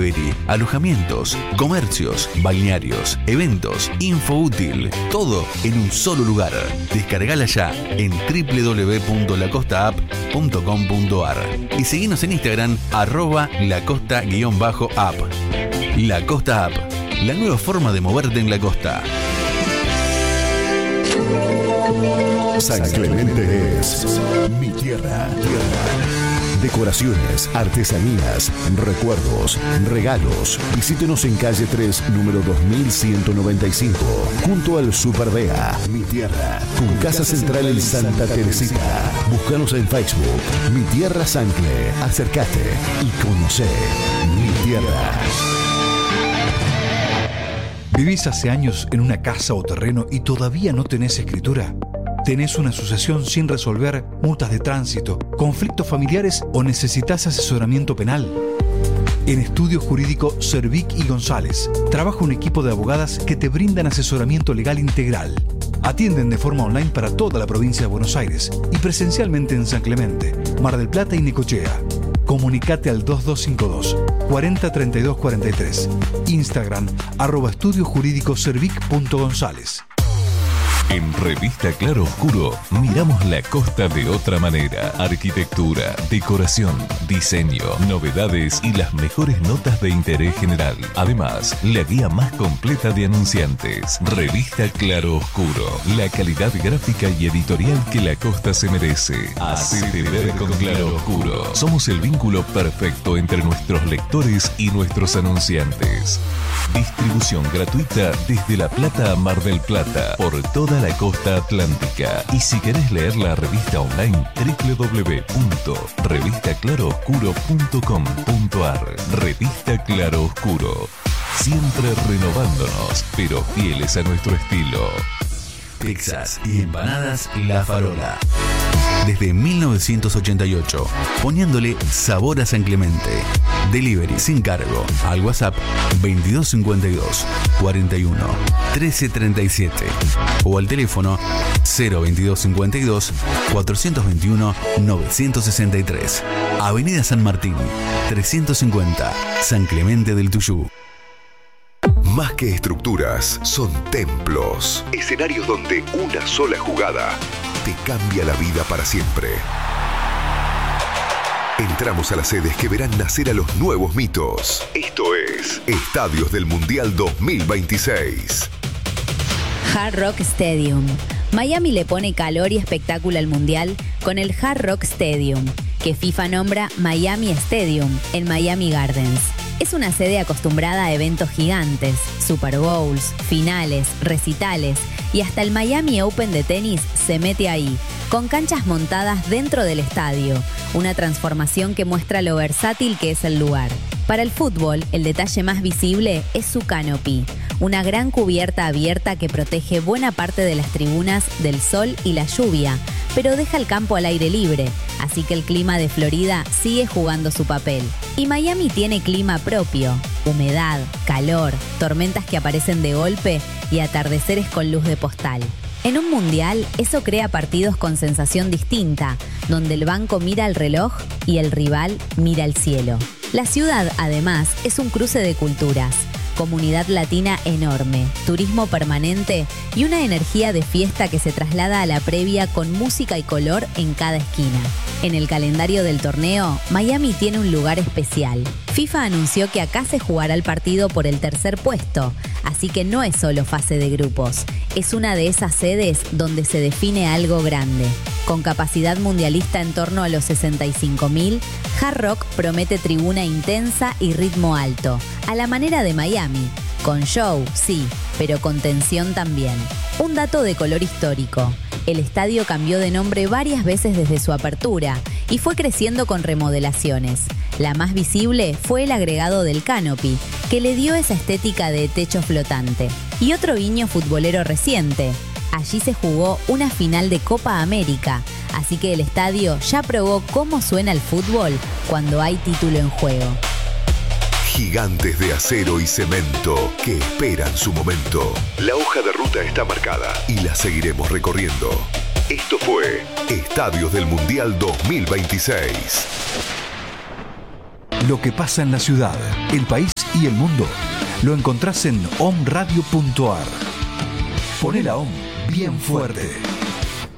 delivery, alojamientos, comercios, balnearios, eventos, info útil, todo en un solo lugar. Descargala ya en www.lacostaapp.com.ar y seguinos en Instagram @lacosta_app. La Costa App, la nueva forma de moverte en la costa. San Clemente es mi tierra. Decoraciones, artesanías, recuerdos, regalos. Visítenos en calle 3, número 2195, junto al Super Bea. Mi tierra, con casa central en Santa Teresita. Búscanos en Facebook, Mi Tierra Sancle. Acércate y conoce mi tierra. ¿Vivís hace años en una casa o terreno y todavía no tenés escritura? ¿Tenés una sucesión sin resolver, multas de tránsito, conflictos familiares o necesitas asesoramiento penal? En Estudio Jurídico Cervic y González trabaja un equipo de abogadas que te brindan asesoramiento legal integral. Atienden de forma online para toda la provincia de Buenos Aires y presencialmente en San Clemente, Mar del Plata y Necochea. Comunicate al 2252 40 32 43. Instagram @estudiojurídicocervic.gonzález. En Revista Claro Oscuro miramos la costa de otra manera. Arquitectura, decoración, diseño, novedades y las mejores notas de interés general. Además, la guía más completa de anunciantes. Revista Claro Oscuro. La calidad gráfica y editorial que la costa se merece. Hacete ver con Claro Oscuro. Somos el vínculo perfecto entre nuestros lectores y nuestros anunciantes. Distribución gratuita desde La Plata a Mar del Plata por toda la costa atlántica. Y si querés leer la revista online, www.revistaclarooscuro.com.ar. Revista Claro Oscuro. Siempre renovándonos, pero fieles a nuestro estilo. Pizzas y empanadas La Farola. Desde 1988, poniéndole sabor a San Clemente. Delivery sin cargo al WhatsApp 2252 41 1337 o al teléfono 02252 421 963. Avenida San Martín 350, San Clemente del Tuyú. Más que estructuras, son templos. Escenarios donde una sola jugada te cambia la vida para siempre. Entramos a las sedes que verán nacer a los nuevos mitos. Esto es Estadios del Mundial 2026. Hard Rock Stadium. Miami le pone calor y espectáculo al Mundial con el Hard Rock Stadium, que FIFA nombra Miami Stadium en Miami Gardens. Es una sede acostumbrada a eventos gigantes, Super Bowls, finales, recitales y hasta el Miami Open de tenis se mete ahí, con canchas montadas dentro del estadio, una transformación que muestra lo versátil que es el lugar. Para el fútbol, el detalle más visible es su canopy, una gran cubierta abierta que protege buena parte de las tribunas del sol y la lluvia, pero deja el campo al aire libre, así que el clima de Florida sigue jugando su papel. Y Miami tiene clima propio, humedad, calor, tormentas que aparecen de golpe y atardeceres con luz de postal. En un mundial, eso crea partidos con sensación distinta, donde el banco mira al reloj y el rival mira al cielo. La ciudad, además, es un cruce de culturas. Comunidad latina enorme, turismo permanente y una energía de fiesta que se traslada a la previa con música y color en cada esquina. En el calendario del torneo, Miami tiene un lugar especial. FIFA anunció que acá se jugará el partido por el tercer puesto, así que no es solo fase de grupos, es una de esas sedes donde se define algo grande. Con capacidad mundialista en torno a los 65.000, Hard Rock promete tribuna intensa y ritmo alto, a la manera de Miami. Con show, sí, pero con tensión también. Un dato de color histórico. El estadio cambió de nombre varias veces desde su apertura y fue creciendo con remodelaciones. La más visible fue el agregado del canopy, que le dio esa estética de techo flotante. Y otro guiño futbolero reciente. Allí se jugó una final de Copa América, así que el estadio ya probó cómo suena el fútbol cuando hay título en juego. Gigantes de acero y cemento que esperan su momento. La hoja de ruta está marcada y la seguiremos recorriendo. Esto fue Estadios del Mundial 2026. Lo que pasa en la ciudad, el país y el mundo lo encontrás en omradio.ar. Poné la OM bien fuerte.